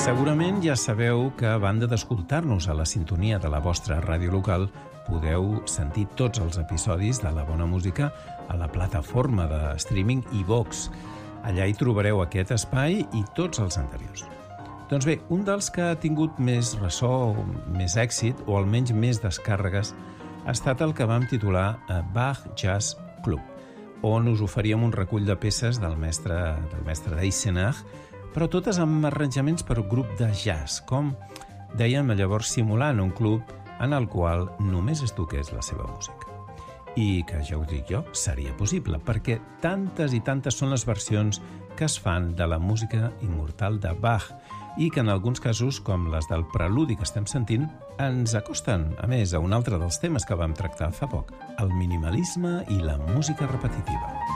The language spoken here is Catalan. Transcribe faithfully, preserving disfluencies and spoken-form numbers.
Segurament ja sabeu que a banda d'escoltar-nos a la sintonia de la vostra ràdio local, podeu sentir tots els episodis de La Bona Música a la plataforma de streaming iVox. Allà hi trobareu aquest espai i tots els anteriors. Doncs bé, un dels que ha tingut més ressò, més èxit, o almenys més descàrregues, ha estat el que vam titular Bach Jazz Club, on us oferíem un recull de peces del mestre, del mestre d'Eisenach, però totes amb arranjaments per grup de jazz, com dèiem llavors simulant un club en el qual només es toqués la seva música. I que, ja ho dic jo, seria possible, perquè tantes i tantes són les versions que es fan de la música immortal de Bach i que en alguns casos, com les del preludi que estem sentint, ens acosten, a més, a un altre dels temes que vam tractar fa poc, el minimalisme i la música repetitiva.